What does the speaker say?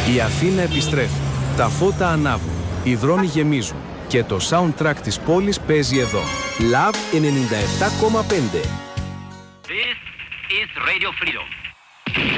Η Αθήνα επιστρέφει. Τα φώτα ανάβουν. Οι δρόμοι γεμίζουν. Και το soundtrack της πόλης παίζει εδώ. Love 97,5. This is Radio Freedom.